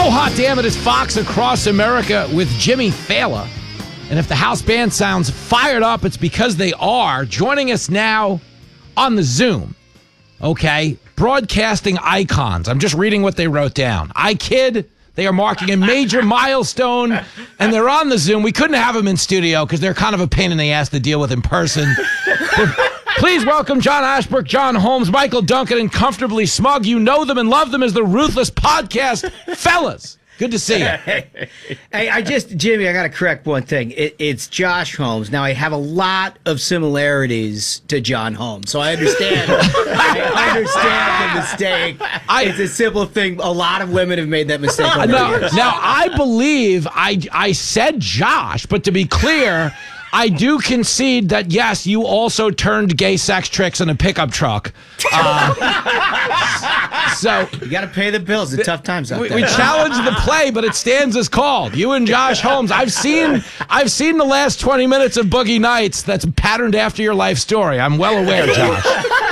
Oh, hot damn it, it's Fox Across America with Jimmy Thaler. And if the house band sounds fired up, it's because they are. Joining us now on the Zoom, okay, broadcasting icons. I'm just reading what they wrote down. I kid, they are marking a major milestone, and they're on the Zoom. We couldn't have them in studio because they're kind of a pain in the ass to deal with in person. Please welcome John Ashbrook, John Holmes, Michael Duncan, and Comfortably Smug. You know them and love them as the Ruthless Podcast. Fellas, good to see you. Hey, Jimmy, I got to correct one thing. It's Josh Holmes. Now, I have a lot of similarities to John Holmes, so I understand. I understand the mistake. It's a simple thing. A lot of women have made that mistake over the years. Now, I believe I said Josh, but to be clear, I do concede that, yes, you also turned gay sex tricks in a pickup truck. So you got to pay the bills. It's tough times out there. We challenge the play, but it stands as called. You and Josh Holmes. I've seen the last 20 minutes of Boogie Nights that's patterned after your life story. I'm well aware, Josh.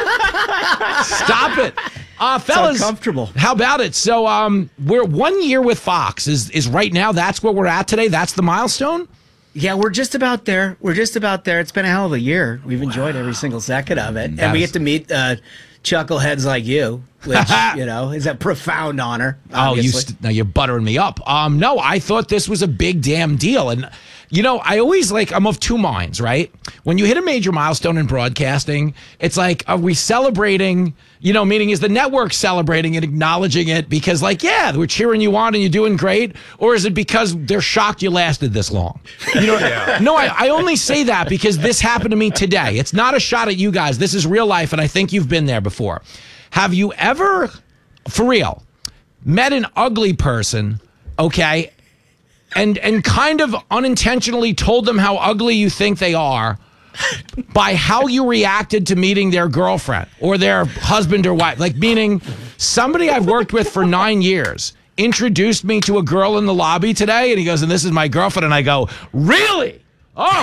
Stop it. Fellas, so comfortable. How about it? So we're 1 year with Fox. Is right now that's where we're at today? That's the milestone? Yeah, we're just about there. It's been a hell of a year. We've enjoyed every single second of it. And we get to meet chuckleheads like you, which, is a profound honor. Obviously. Now you're buttering me up. No, I thought this was a big damn deal. And, I always I'm of two minds, right? When you hit a major milestone in broadcasting, it's like, are we celebrating, meaning is the network celebrating and acknowledging it because we're cheering you on and you're doing great? Or is it because they're shocked you lasted this long? Yeah. No, I only say that because this happened to me today. It's not a shot at you guys. This is real life, and I think you've been there before. Have you ever, for real, met an ugly person, okay, and kind of unintentionally told them how ugly you think they are by how you reacted to meeting their girlfriend or their husband or wife? Meaning somebody I've worked with for 9 years introduced me to a girl in the lobby today, and he goes, and this is my girlfriend, and I go, really? Oh,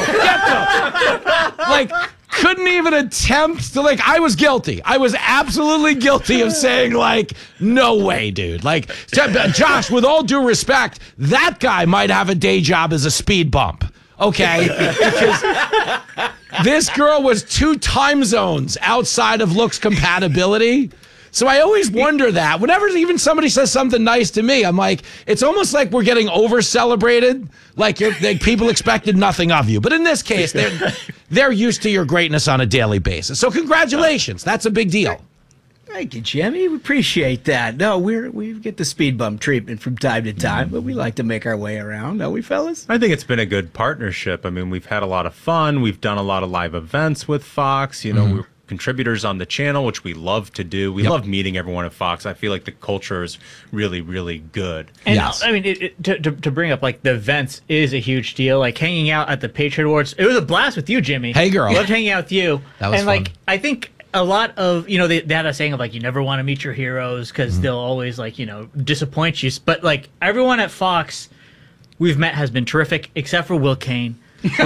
get them. Couldn't even attempt to, I was guilty. I was absolutely guilty of saying, no way, dude. Josh, with all due respect, that guy might have a day job as a speed bump, okay? Because this girl was 2 time zones outside of looks compatibility. So I always wonder that. Whenever even somebody says something nice to me, I'm like, it's almost like we're getting over-celebrated, people expected nothing of you. But in this case, they're used to your greatness on a daily basis. So congratulations. That's a big deal. Thank you, Jimmy. We appreciate that. No, we get the speed bump treatment from time to time, but we like to make our way around, don't we, fellas? I think it's been a good partnership. I mean, we've had a lot of fun. We've done a lot of live events with Fox. We're contributors on the channel, which we love to do. We love meeting everyone at Fox. I feel like the culture is really, really good. And yes. I mean, to bring up the events is a huge deal. Hanging out at the Patriot Awards, it was a blast with you, Jimmy. Hey, girl. Loved hanging out with you. That was fun. I think a lot of they have a saying of you never want to meet your heroes because they'll always disappoint you. But everyone at Fox we've met has been terrific, except for Will Kane.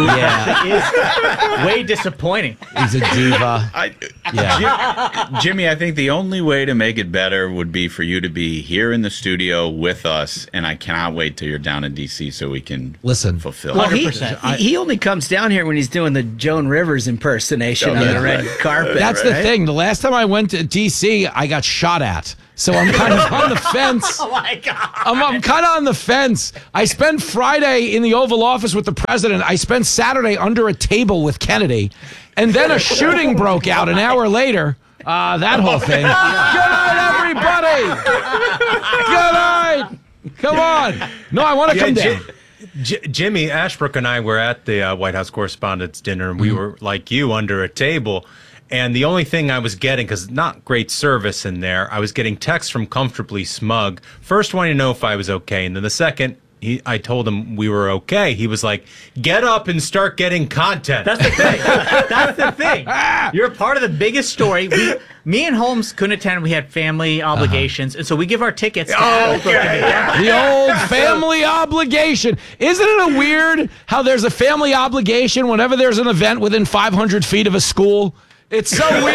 Is way disappointing. He's a diva. Jimmy, I think the only way to make it better would be for you to be here in the studio with us, and I cannot wait till you're down in D.C. so we can fulfill. Well, he only comes down here when he's doing the Joan Rivers impersonation on the red carpet. That's the thing. The last time I went to D.C., I got shot at. So I'm kind of on the fence. Oh, my God. I'm kind of on the fence. I spent Friday in the Oval Office with the president. I spent Saturday under a table with Kennedy. And then a shooting broke out an hour later. That whole thing. Good night, everybody. Good night. Come on. No, I want to come down. Jimmy Ashbrook and I were at the White House Correspondents' Dinner, and we were, like you, under a table. And the only thing I was getting, because not great service in there, I was getting texts from Comfortably Smug. First wanting to know if I was okay, and then the second, I told him we were okay. He was like, get up and start getting content. That's the thing. That's the thing. You're a part of the biggest story. Me and Holmes couldn't attend. We had family obligations, and so we give our tickets to the old family obligation. Isn't it weird how there's a family obligation whenever there's an event within 500 feet of a school? It's so weird.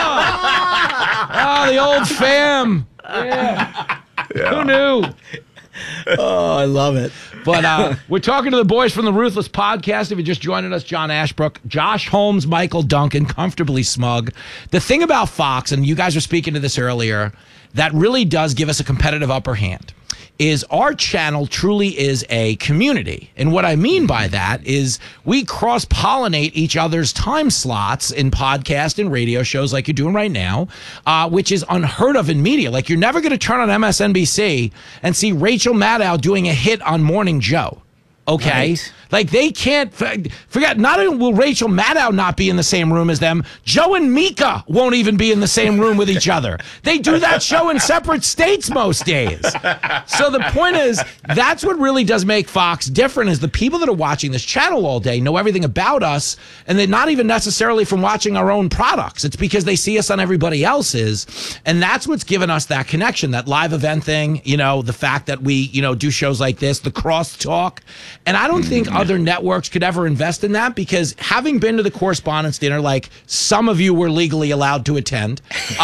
Oh, the old fam. Yeah. Who knew? Oh, I love it. But we're talking to the boys from the Ruthless Podcast. If you're just joining us, John Ashbrook, Josh Holmes, Michael Duncan, Comfortably Smug. The thing about Fox, and you guys were speaking to this earlier, that really does give us a competitive upper hand, is our channel truly is a community. And what I mean by that is we cross-pollinate each other's time slots in podcast and radio shows like you're doing right now, which is unheard of in media. Like, you're never going to turn on MSNBC and see Rachel Maddow doing a hit on Morning Joe. Okay? Right. Like, they can't forget, not only will Rachel Maddow not be in the same room as them, Joe and Mika won't even be in the same room with each other. They do that show in separate states most days. So the point is, that's what really does make Fox different, is the people that are watching this channel all day know everything about us, and they're not even necessarily from watching our own products. It's because they see us on everybody else's, and that's what's given us that connection, that live event thing, you know, the fact that we, you know, do shows like this, the crosstalk. And I don't think other networks could ever invest in that, because having been to the Correspondents' Dinner, like some of you were legally allowed to attend,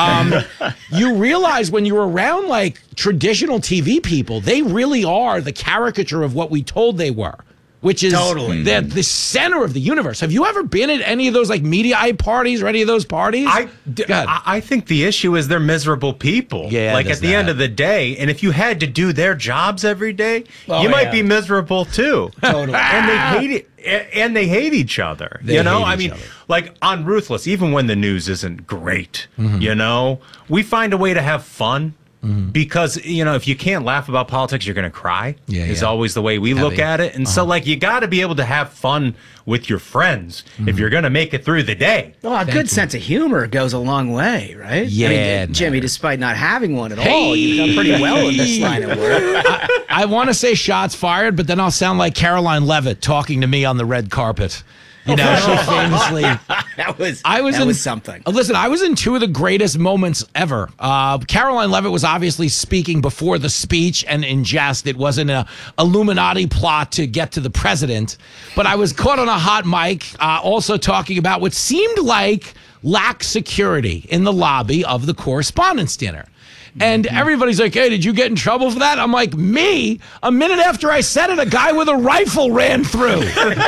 you realize when you're around like traditional TV people, they really are the caricature of what we told they were, which is Totally. the center of the universe. Have you ever been at any of those like Mediaite parties or any of those parties? Go ahead. I think the issue is they're miserable people. Yeah, like there's at the end of the day, and if you had to do their jobs every day, Oh, you might yeah. be miserable too. Totally. And they hate it. And they hate each other. They you know, hate I each mean, other. like on Ruthless, even when the news isn't great, Mm-hmm. you know, we find a way to have fun. Because, you know, if you can't laugh about politics, you're going to cry. Yeah, is yeah. always the way we look Heavy. at it. And so, like, you got to be able to have fun with your friends if you're going to make it through the day. Well, a good sense of humor goes a long way, right? Yeah, I mean, Jimmy, despite not having one at all, you've done pretty well in this line of work. I want to say shots fired, but then I'll sound like Caroline Levitt talking to me on the red carpet. You know, she famously. That was something. Listen, I was in two of the greatest moments ever. Caroline Levitt was obviously speaking before the speech and in jest. It wasn't an Illuminati plot to get to the president. But I was caught on a hot mic also talking about what seemed like lax security in the lobby of the Correspondents' Dinner. And everybody's like, hey, did you get in trouble for that? I'm like, me? A minute after I said it, a guy with a rifle ran through.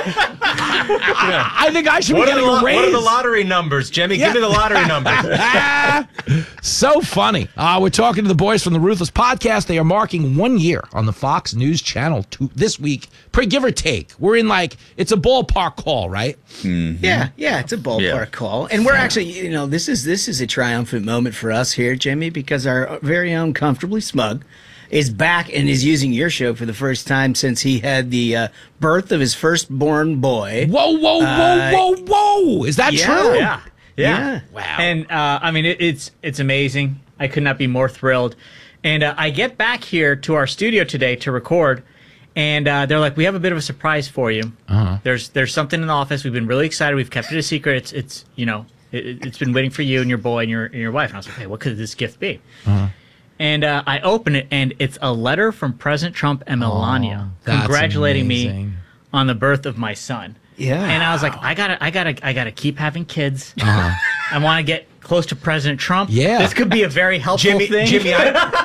I think I should be getting a raise. What are the lottery numbers, Jimmy? Give me the lottery numbers. So funny. We're talking to the boys from the Ruthless Podcast. They are marking 1 year on the Fox News Channel this week, give or take. We're in like, it's a ballpark call, right? Yeah, it's a ballpark call. And we're actually, you know, this is a triumphant moment for us here, Jimmy, because our very own Comfortably Smug is back and is using your show for the first time since he had the birth of his firstborn boy. Whoa. Is that true? Yeah. Wow. And I mean, it's amazing. I could not be more thrilled. And I get back here to our studio today to record, and they're like, "We have a bit of a surprise for you. There's something in the office. We've been really excited. We've kept it a secret. It's you know, it's been waiting for you and your boy and your wife." And I was like, "Hey, what could this gift be?" And I open it, and it's a letter from President Trump and Melania congratulating me on the birth of my son. Yeah. And I was like, I gotta keep having kids. I want to get close to President Trump. Yeah. This could be a very helpful thing. Jimmy,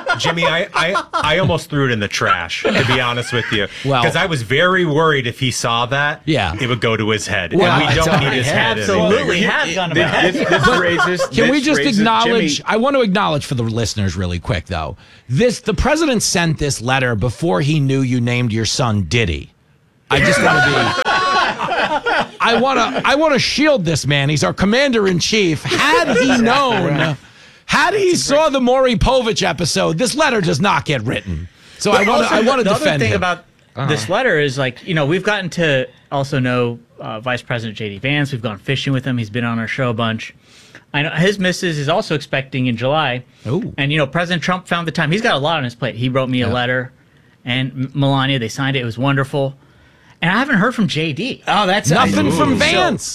I almost threw it in the trash, to be honest with you. Well- Because I was very worried if he saw that, it would go to his head. Well, and we don't need his head anymore. Absolutely have gone to my head. Can we just acknowledge? Jimmy, I want to acknowledge for the listeners really quick, though. The president sent this letter before he knew you named your son Diddy. I just want to be. I want to shield this man. He's our commander-in-chief. Had he known, had he saw the Maury Povich episode, this letter does not get written. So I want to The other defend thing him. about this letter is, like, you know, we've gotten to also know Vice President J.D. Vance. We've gone fishing with him. He's been on our show a bunch. I know his missus is also expecting in July. Ooh. And, you know, President Trump found the time. He's got a lot on his plate. He wrote me a letter, and Melania, they signed it. It was wonderful. And I haven't heard from JD. Oh, that's Nothing from So, Vance.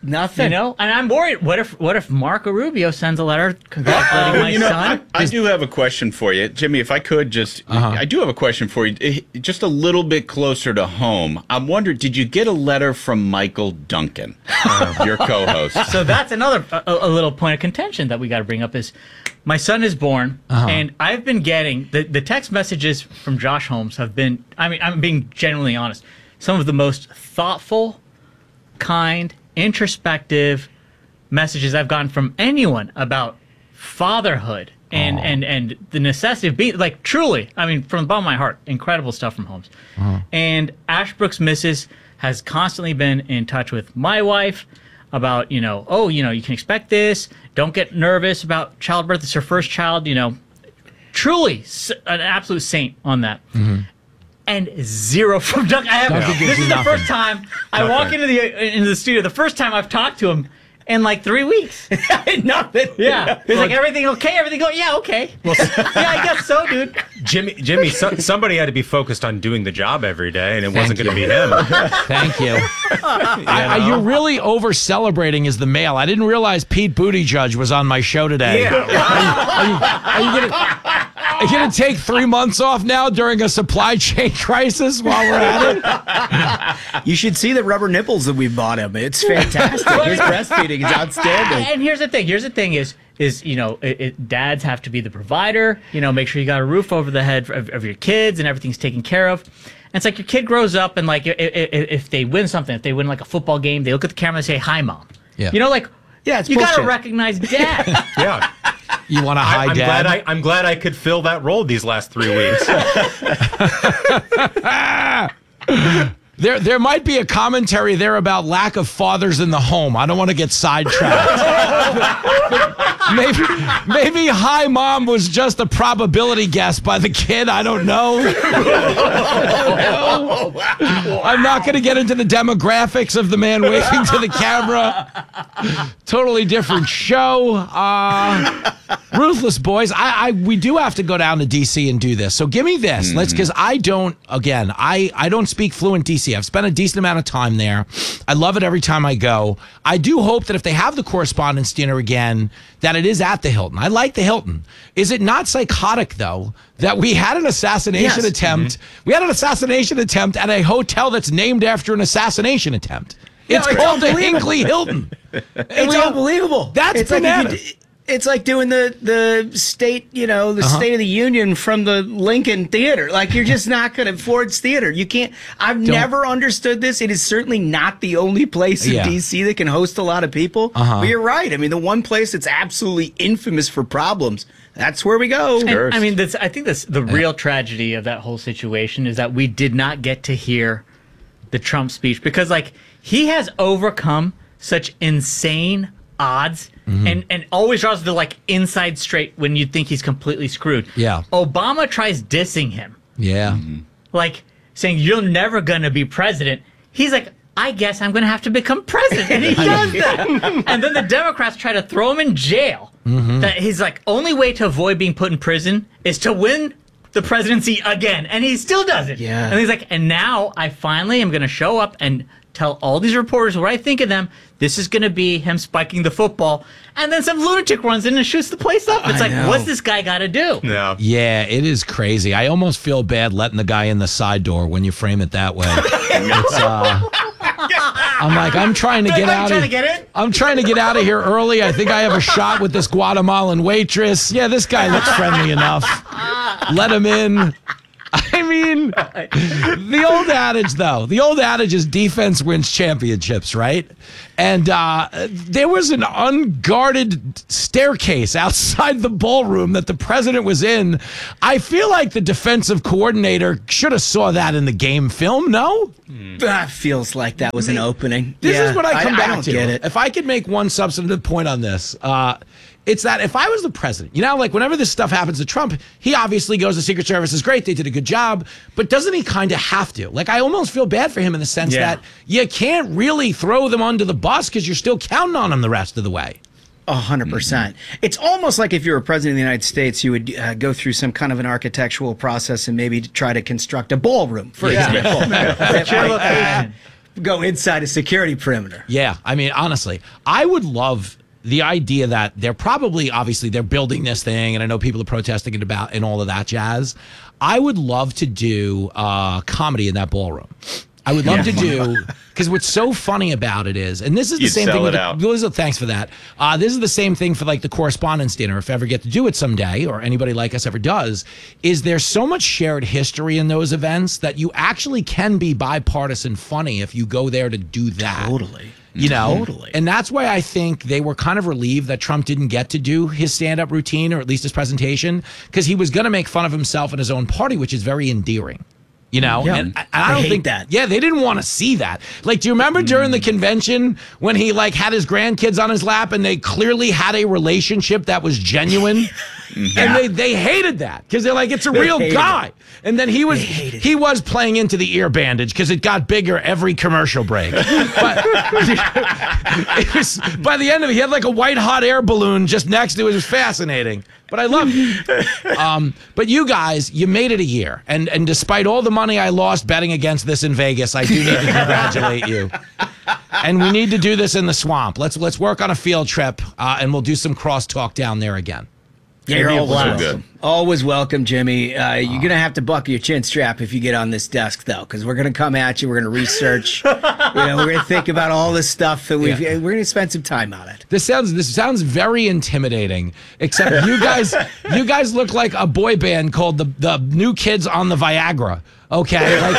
Nothing. You know, and I'm worried. What if Marco Rubio sends a letter congratulating my son? I do have a question for you, Jimmy. If I could just, I do have a question for you, just a little bit closer to home. I'm wondering, did you get a letter from Michael Duncan, your co-host? So that's another a little point of contention that we got to bring up is my son is born, and I've been getting the text messages from Josh Holmes have been. I mean, I'm being genuinely honest. Some of the most thoughtful, kind, introspective messages I've gotten from anyone about fatherhood and the necessity of being, like, truly, I mean, from the bottom of my heart, incredible stuff from Holmes. And Ashbrook's missus has constantly been in touch with my wife about, you can expect this. Don't get nervous about childbirth. It's her first child, truly an absolute saint on that. And zero from Doug. This is the first time I walk into the studio. The first time I've talked to him in like 3 weeks. Nothing. Yeah. He's like, everything okay? Everything go? Yeah, okay. Well, yeah, I guess so, dude. Jimmy, somebody had to be focused on doing the job every day, and it wasn't going to be him. Thank you. You're really over celebrating as the male. I didn't realize Pete Buttigieg was on my show today. Yeah. Are you going to take 3 months off now during a supply chain crisis while we're at it? You should see the rubber nipples that we bought him. It's fantastic. His breastfeeding is outstanding. And here's the thing is dads have to be the provider. Make sure you got a roof over the head of your kids and everything's taken care of. And it's like your kid grows up and, like, if they win something, if they win like a football game, they look at the camera and say, "Hi, Mom." Yeah. You bullshit. got to recognize dad. Yeah. You want a high dad? I'm glad I could fill that role these last 3 weeks. There might be a commentary there about lack of fathers in the home. I don't want to get sidetracked. maybe Hi Mom was just a probability guess by the kid. I don't know. I'm not going to get into the demographics of the man waving to the camera. Totally different show. Ruthless boys. We do have to go down to DC and do this. So give me this. Because I don't speak fluent DC. I've spent a decent amount of time there. I love it every time I go. I do hope that if they have the Correspondents' Dinner again, that it is at the Hilton. I like the Hilton. Is it not psychotic, though, that we had an assassination attempt? We had an assassination attempt at a hotel that's named after an assassination attempt. It's called the Hinckley Hilton. It's unbelievable. That's bananas. It's like doing the state, State of the Union from the Lincoln Theater. Like, you're just not going to, Ford's Theater. You can't, I've never understood this. It is certainly not the only place in D.C. that can host a lot of people. But you're right. I mean, the one place that's absolutely infamous for problems, that's where we go. And, I mean, I think that's the real tragedy of that whole situation is that we did not get to hear the Trump speech because, like, he has overcome such insane odds and always draws the, like, inside straight when you think he's completely screwed. Yeah. Obama tries dissing him. Yeah. Like, saying, "You're never going to be president." He's like, "I guess I'm going to have to become president." And he does that. And then the Democrats try to throw him in jail. That he's like, only way to avoid being put in prison is to win the presidency again. And he still does it. Yeah. And he's like, and now I finally am going to show up and tell all these reporters what I think of them. This is going to be him spiking the football. And then some lunatic runs in and shoots the place up. It's like, what's this guy got to do? No. Yeah, it is crazy. I almost feel bad letting the guy in the side door when you frame it that way. I'm like, I'm trying to get out of here. I'm trying to get out of here early. I think I have a shot with this Guatemalan waitress. Yeah, this guy looks friendly enough. Let him in. I mean, the old adage is defense wins championships, right? And there was an unguarded staircase outside the ballroom that the president was in. I feel like the defensive coordinator should have saw that in the game film, no? That feels like that was an opening. This is what I come back don't to. Get it. If I could make one substantive point on this, it's that if I was the president, like whenever this stuff happens to Trump, he obviously goes, the Secret Service is great, they did a good job, but doesn't he kind of have to? Like, I almost feel bad for him in the sense that you can't really throw them under the bus because you're still counting on them the rest of the way. 100%. It's almost like if you were president of the United States, you would go through some kind of an architectural process and maybe try to construct a ballroom, for example. go inside a security perimeter. Yeah, I mean, honestly, I would love the idea that they're probably, obviously, they're building this thing, and I know people are protesting it about and all of that jazz. I would love to do comedy in that ballroom. I would love to do, because what's so funny about it is, and this is the same thing. Thanks for that. This is the same thing for like the Correspondents' Dinner, if I ever get to do it someday, or anybody like us ever does, is there's so much shared history in those events that you actually can be bipartisan funny if you go there to do that. Totally. You know, Totally. And that's why I think they were kind of relieved that Trump didn't get to do his stand-up routine, or at least his presentation, because he was going to make fun of himself and his own party, which is very endearing. You know, Yeah. and I don't hate think that. Yeah, they didn't want to see that. Like, do you remember during the convention when he like had his grandkids on his lap and they clearly had a relationship that was genuine? And they hated that because they're like, it's a real guy. And then he was playing into the ear bandage because it got bigger every commercial break. But it was, by the end of it, he had like a white hot air balloon just next to it. It was fascinating. But I love it. But you guys, you made it a year. And despite all the money I lost betting against this in Vegas, I do need to congratulate you. And we need to do this in the swamp. Let's work on a field trip, and we'll do some crosstalk down there again. Yeah, you're always welcome. good. Always welcome, Jimmy. You're going to have to buckle your chin strap if you get on this desk, though, because we're going to come at you. We're going to research. We're going to think about all this stuff, and we're going to spend some time on it. This sounds very intimidating. Except you guys look like a boy band called the New Kids on the Viagra. Okay, like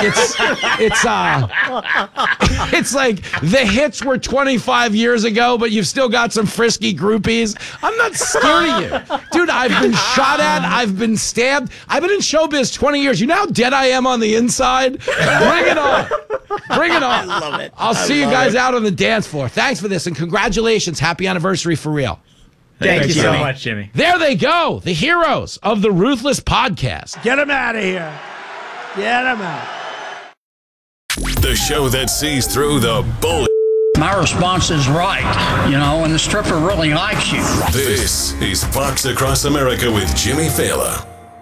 it's like the hits were 25 years ago, but you've still got some frisky groupies. I'm not scared of you, dude. I've been shot at. I've been stabbed. I've been in showbiz 20 years. You know how dead I am on the inside. Bring it on. Bring it on. I love it. I'll see you guys out on the dance floor. Thanks for this and congratulations. Happy anniversary for real. Thank you so Jimmy. much, Jimmy. There they go, the heroes of the Ruthless Podcast. Get him out of here. Get him out. The show that sees through the bullshit. My response is right, and the stripper really likes you. This is Fox Across America with Jimmy Fallon.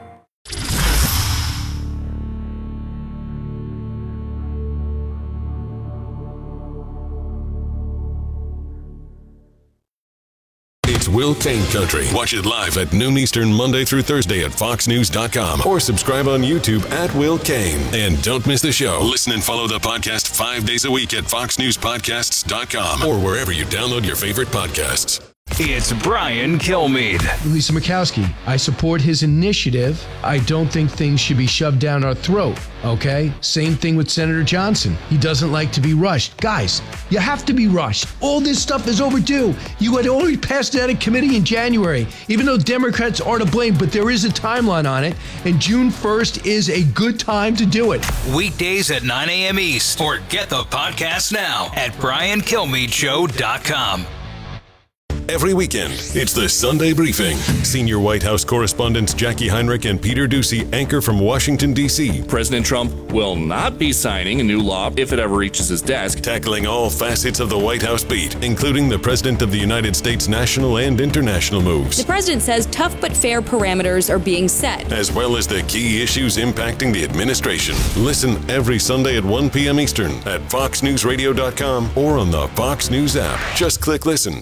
It's Will Kane Country. Watch it live at noon Eastern, Monday through Thursday at foxnews.com or subscribe on YouTube at Will Kane. And don't miss the show. Listen and follow the podcast 5 days a week at foxnewspodcasts.com or wherever you download your favorite podcasts. It's Brian Kilmeade. Lisa Murkowski, I support his initiative. I don't think things should be shoved down our throat, okay? Same thing with Senator Johnson. He doesn't like to be rushed. Guys, you have to be rushed. All this stuff is overdue. You had already passed it out of committee in January, even though Democrats are to blame, but there is a timeline on it, and June 1st is a good time to do it. Weekdays at 9 a.m. East, or get the podcast now at briankilmeadshow.com. Every weekend, it's the Sunday Briefing. Senior White House correspondents Jackie Heinrich and Peter Doocy anchor from Washington, D.C. President Trump will not be signing a new law if it ever reaches his desk. Tackling all facets of the White House beat, including the President of the United States' national and international moves. The president says tough but fair parameters are being set, as well as the key issues impacting the administration. Listen every Sunday at 1 p.m. Eastern at foxnewsradio.com or on the Fox News app. Just click listen.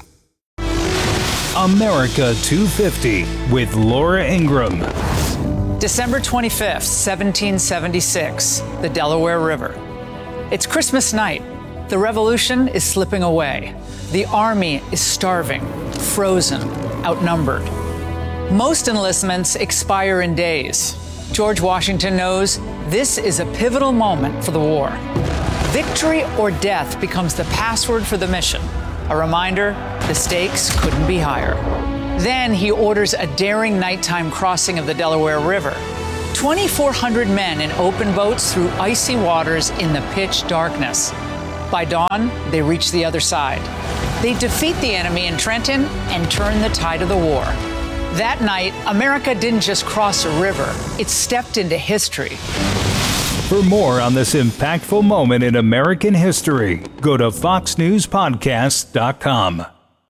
America 250 with Laura Ingraham. December 25th, 1776, the Delaware River. It's Christmas night. The revolution is slipping away. The army is starving, frozen, outnumbered. Most enlistments expire in days. George Washington knows this is a pivotal moment for the war. Victory or death becomes the password for the mission. A reminder, the stakes couldn't be higher. Then he orders a daring nighttime crossing of the Delaware River. 2,400 men in open boats through icy waters in the pitch darkness. By dawn, they reach the other side. They defeat the enemy in Trenton and turn the tide of the war. That night, America didn't just cross a river, it stepped into history. For more on this impactful moment in American history, go to foxnewspodcasts.com.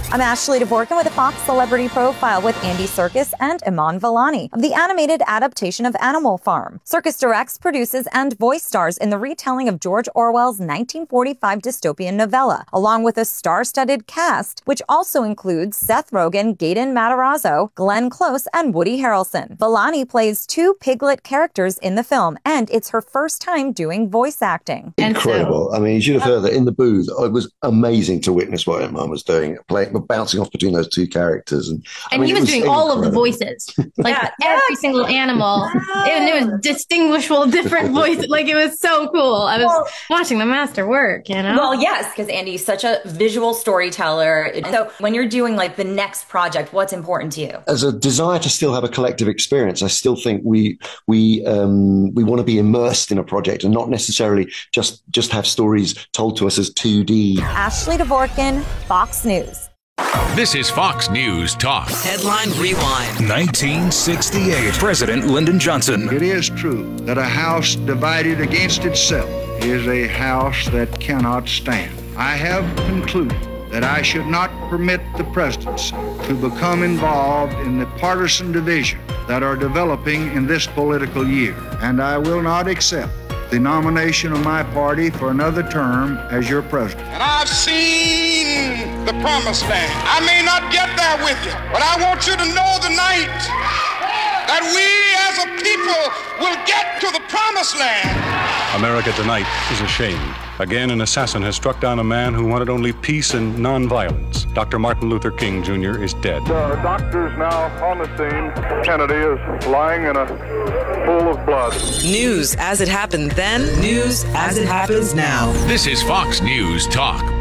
I'm Ashley Dvorkin with a Fox Celebrity Profile with Andy Serkis and Iman Vellani of the animated adaptation of Animal Farm. Serkis directs, produces, and voice stars in the retelling of George Orwell's 1945 dystopian novella, along with a star-studded cast, which also includes Seth Rogen, Gaten Matarazzo, Glenn Close, and Woody Harrelson. Vellani plays 2 Piglet characters in the film, and it's her first time doing voice acting. Incredible. I mean, you should have heard that in the booth. It was amazing to witness what Iman was doing, bouncing off between those 2 characters. And he was doing all of the voices, like every single animal. It was distinguishable, different voices. Like, it was so cool. I was watching the master work, you know? Well, yes, because Andy's such a visual storyteller. So when you're doing like the next project, what's important to you? As a desire to still have a collective experience, I still think we want to be immersed in a project and not necessarily just have stories told to us as 2D. Ashley Dvorkin, Fox News. This is Fox News Talk. Headline Rewind. 1968. President Lyndon Johnson. It is true that a house divided against itself is a house that cannot stand. I have concluded that I should not permit the presidency to become involved in the partisan divisions that are developing in this political year, and I will not accept the nomination of my party for another term as your president. And I've seen the promised land. I may not get there with you, but I want you to know tonight that we as a people will get to the promised land. America tonight is ashamed. Again, an assassin has struck down a man who wanted only peace and nonviolence. Dr. Martin Luther King Jr. is dead. The doctor's now on the scene. Kennedy is lying in a pool of blood. News as it happened then, news as it happens now. This is Fox News Talk.